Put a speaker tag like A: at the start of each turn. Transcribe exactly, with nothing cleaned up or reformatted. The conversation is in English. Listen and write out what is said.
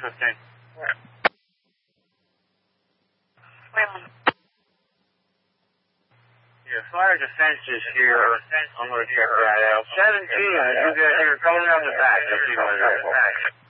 A: fifteen. Yeah, fire defense is here. I'm going to check that out. seventeen, you guys are coming around the back. Let's see what it is.